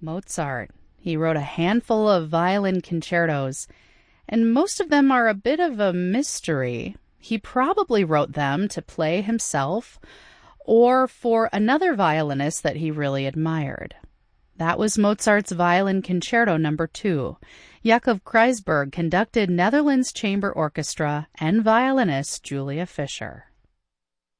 Mozart. He wrote a handful of violin concertos, and most of them are a bit of a mystery. He probably wrote them to play himself or for another violinist that he really admired. That was Mozart's Violin Concerto No. 2. Jacob Kreisberg conducted Netherlands Chamber Orchestra and violinist Julia Fischer.